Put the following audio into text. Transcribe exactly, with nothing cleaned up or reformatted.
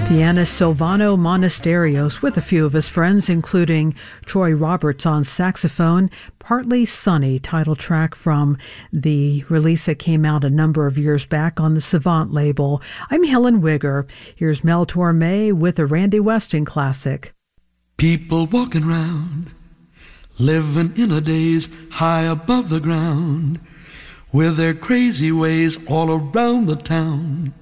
Pianist Silvano Monasterios with a few of his friends, including Troy Roberts on saxophone. Partly Sunny, title track from the release that came out a number of years back on the Savant label. I'm Helen Wigger. Here's Mel Torme with a Randy Weston classic. People walking round, living in a daze high above the ground, with their crazy ways all around the town.